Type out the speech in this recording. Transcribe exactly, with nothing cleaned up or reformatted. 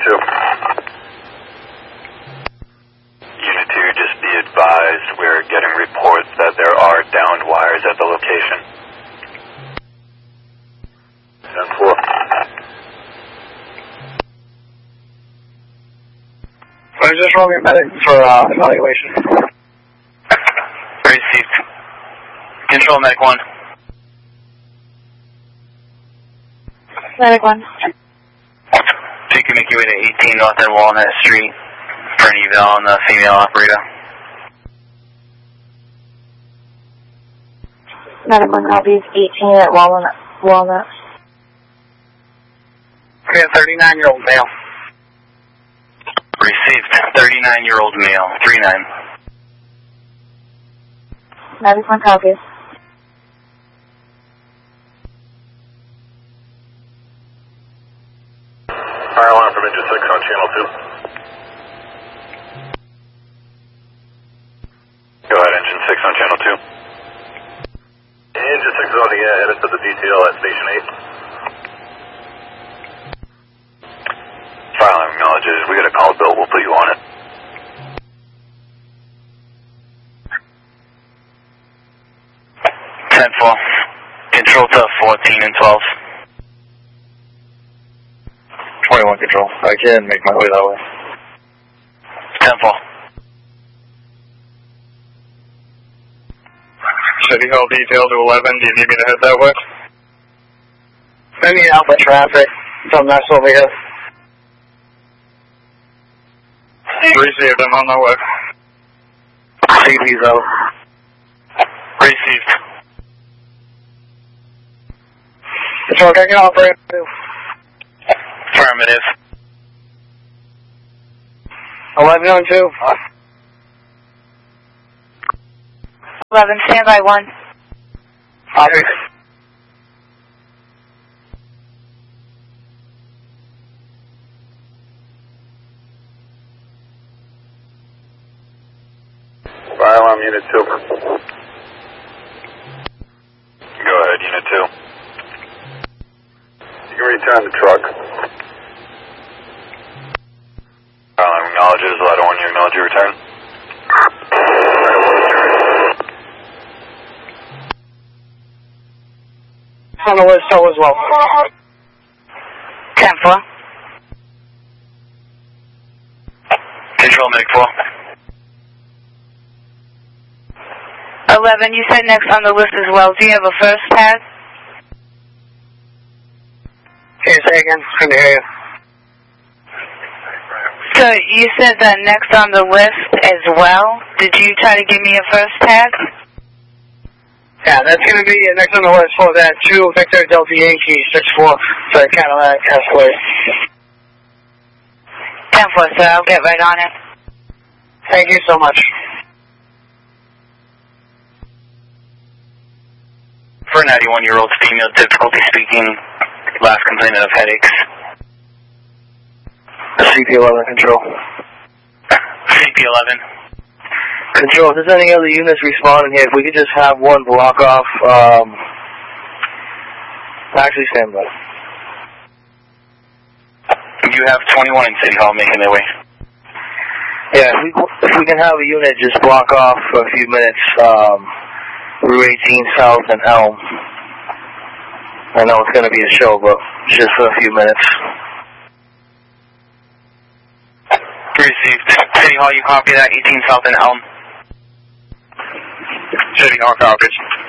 two. Unit two, just be advised we're getting reports that there are downed wires at the location. ten four. Where's this rolling medic for uh, evaluation? Received. Control medic one. Medic one. So you can make your way to eighteen North End Walnut Street for an eval on the female operator. Medic one copies eighteen at Walnut. Walnut. Okay, thirty-nine-year-old male. Received. thirty-nine-year-old male. three nine. Medic one copies. Fire alarm from engine six on channel two. Go ahead, engine six on channel two. Engine six is on the uh, headed to the detail at station eight. Fire alarm acknowledges. We got a call, Bill. We'll put you on it. ten four. Control to fourteen and twelve. twenty-one control. I can make my way that way. ten four. City Hall detail to eleven. Do you need me to head that way? I need Alpha traffic. Something that's over here. Received. I'm on my way. C P's out. Received. Control, can I get off right now? Affirmative. eleven on two. Eleven, stand by one. Copy. Fire alarm unit two. Go ahead, unit two. You can return the truck. Fire alarm acknowledges. Ladder one, you acknowledge your return. On the list, so as well. ten four. Control medic four. eleven, you said next on the list as well. Do you have a first tag? Can you say again? Couldn't hear you. So you said that next on the list as well. Did you try to give me a first tag? Yeah, that's going to be uh, next on the list for that two Victor Delta Yankee six four for the Cadillac Escalade. ten four, sir. I'll get right on it. Thank you so much. For a ninety-one-year-old female, difficulty speaking, last complainant of headaches. C P eleven control. C P eleven. Control, if there's any other units responding here, if we could just have one block off, um, actually stand by. You have twenty-one in City Hall making their way. Yeah, if we, if we can have a unit just block off for a few minutes, um, Route eighteen South and Elm. I know it's going to be a show, but just for a few minutes. Received. City Hall, you copy that? eighteen South and Elm. City Hall copies.